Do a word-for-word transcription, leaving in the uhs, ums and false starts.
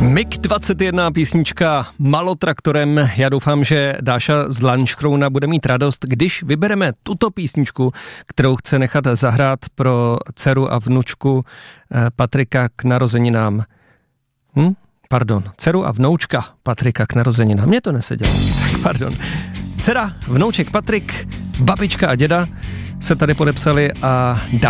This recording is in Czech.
Mig dvacet jedna písnička Malotraktorem. Já doufám, že Dáša z Lanškrouna bude mít radost, když vybereme tuto písničku, kterou chce nechat zahrát pro dceru a vnučku Patrika k narozeninám. Hm? Pardon, dceru a vnoučka Patrika k narozeninám. Mně to nesedělo. Tak pardon. Dcera, vnouček Patrik, babička a děda se tady podepsali a dá